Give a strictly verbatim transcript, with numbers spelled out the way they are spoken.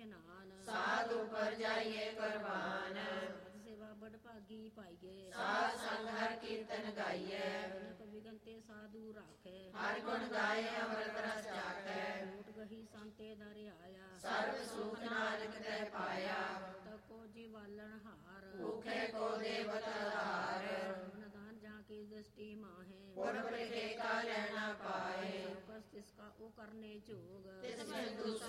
ਨਾਨ, ਸਾਧ ਉਪਰ ਜਾਈਏ ਕੁਰਬਾਨ। ਸਾਧ ਸੇਵਾ ਬੜ ਭਾਗੀ ਪਾਈਏ, ਸਾਧ ਸੰਗ ਹਰ ਕੀਰਤਨ ਗਾਈਏ। ਅਨਕ ਵਿਗਨ ਤੇ ਸਾਧੂ ਰਾਖੇ, ਹਰ ਗੁਣ ਗਾਏ ਅੰਮ੍ਰਿਤ ਰਸ ਚਾਖੈ। ਝੂਠ ਗਹੀ ਸੰਤੇ ਦਰ ਆਇਆ, ਸਰਬ ਸੁਖ ਨਾਨਕ ਤੈ ਪਾਇਆ। ਤਕੋ ਜੀਵਾਲਣ ਹਾਰ, ਭੂਖੇ ਕੋ ਦੇਵਤ ਆਧਾਰ। ਦਾਨ ਜਾ ਕੀ ਦ੍ਰਿਸ਼ਟੀ ਮਾਹੇ, ਪੁਰਬ ਲਿਖੇ ਕਾ ਲੈਣਾ ਪਾਏ। ਕਸ ਤਿਸਕਾ ਉਹ ਕਰਨੇ ਝੋਗ, ਤਿਸ ਬਿਨ ਦੂਸਰਾ